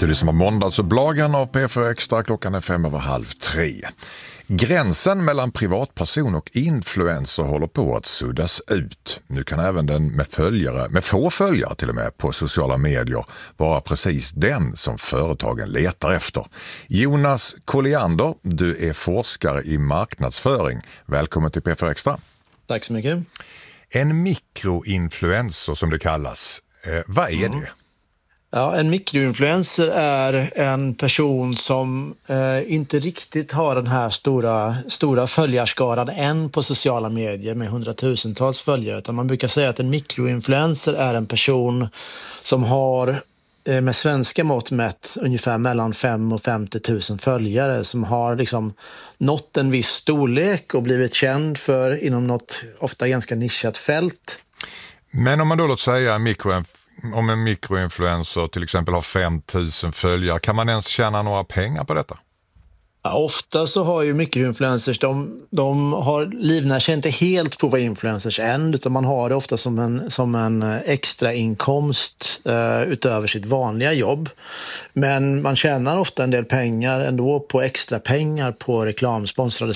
Du lyssnar på Måndagsupplagan av P4 Extra. Klockan är 2:05. Gränsen mellan privatperson och influencer håller på att suddas ut. Nu kan även den med få följare till och med på sociala medier vara precis den som företagen letar efter. Jonas Colliander, du är forskare i marknadsföring. Välkommen till P4 Extra. Tack så mycket. En mikroinfluencer som det kallas, vad är det? Ja, en mikroinfluencer är en person som inte riktigt har den här stora följarskaran än på sociala medier med hundratusentals följare. Utan man brukar säga att en mikroinfluencer är en person som har med svenska mått mätt ungefär mellan 5 och 50 000 följare, som har liksom nått en viss storlek och blivit känd för inom något ofta ganska nischat fält. Men om man då låt säga om en mikroinfluencer till exempel har 5 000 följare, kan man ens tjäna några pengar på detta? Ja, ofta så har ju mikroinfluencers, de livnär sig inte helt på vad influencers än, utan man har det ofta som en extra inkomst utöver sitt vanliga jobb. Men man tjänar ofta en del pengar ändå på extra pengar på reklamsamarbeten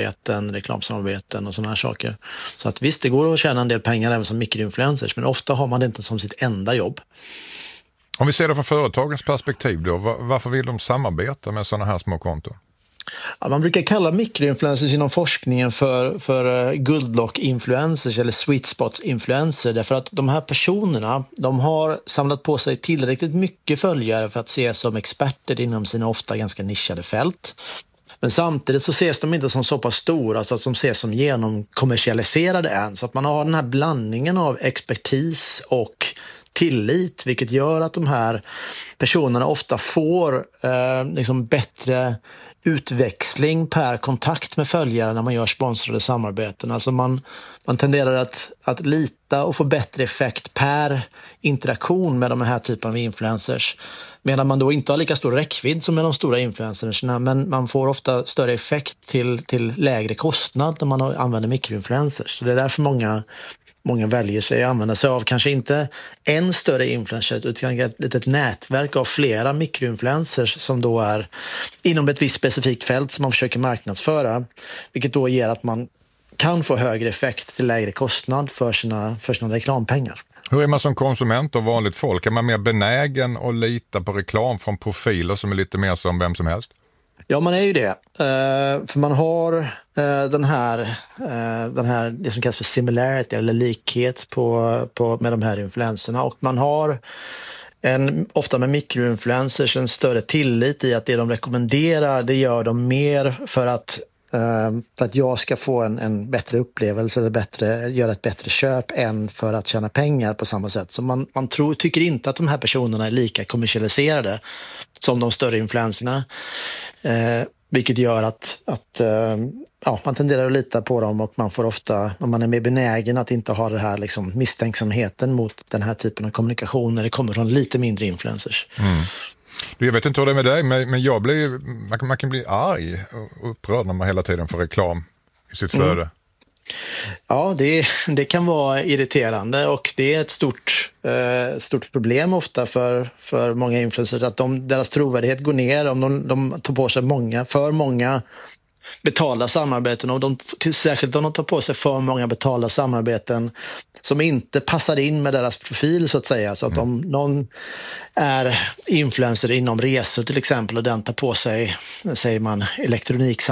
och sådana här saker. Så att visst, det går att tjäna en del pengar även som mikroinfluencers, men ofta har man det inte som sitt enda jobb. Om vi ser det från företagens perspektiv då, varför vill de samarbeta med sådana här små konton? Ja, man brukar kalla mikroinfluencers inom forskningen för guldlock-influencers eller sweet spots-influencers, därför att de här personerna, de har samlat på sig tillräckligt mycket följare för att ses som experter inom sina ofta ganska nischade fält. Men samtidigt så ses de inte som så pass stora så att de ses som genomkommersialiserade än, så att man har den här blandningen av expertis och tillit, vilket gör att de här personerna ofta får liksom bättre utväxling per kontakt med följare när man gör sponsrade samarbeten. Alltså man tenderar att lita och få bättre effekt per interaktion med de här typen av influencers, medan man då inte har lika stor räckvidd som med de stora influencerserna, men man får ofta större effekt till lägre kostnad när man använder mikroinfluencers. Så det är därför många väljer sig att använda sig av kanske inte en större influencer utan ett litet nätverk av flera mikroinfluencers som då är inom ett visst specifikt fält som man försöker marknadsföra, vilket då ger att man kan få högre effekt till lägre kostnad för sina reklampengar. Hur är man som konsument och vanligt folk? Är man mer benägen att lita på reklam från profiler som är lite mer som vem som helst? Ja, man är ju det. För man har den här det som kallas för similarity eller likhet med de här influenserna, och man har ofta med mikroinfluencers en större tillit i att det de rekommenderar, det gör de mer för att jag ska få en bättre upplevelse eller göra ett bättre köp än för att tjäna pengar på samma sätt. Så man tycker inte att de här personerna är lika kommersialiserade som de större influenserna, vilket gör att man tenderar att lita på dem, och man får ofta, om man är mer benägen att inte ha det här liksom misstänksamheten mot den här typen av kommunikation när det kommer från lite mindre influencers. Mm. Jag vet inte hur det är med dig, men man kan bli arg och upprörd när man hela tiden får reklam i sitt flöde. Mm. Ja, det kan vara irriterande, och det är ett stort problem ofta för många influencers att deras trovärdighet går ner om de tar på sig för många betalda samarbeten, och särskilt om de tar på sig för många betalda samarbeten som inte passar in med deras profil så att säga. Så att om någon är influencer inom resor till exempel och den tar på sig, säger man, elektronik